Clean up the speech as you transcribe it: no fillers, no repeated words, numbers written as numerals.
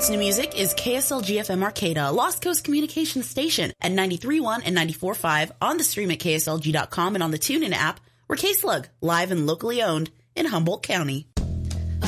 Best New Music is KSLG-FM Arcata, Lost Coast Communications Station at 93.1 and 94.5 on the stream at KSLG.com and on the TuneIn app. We're K-Slug, live and locally owned in Humboldt County.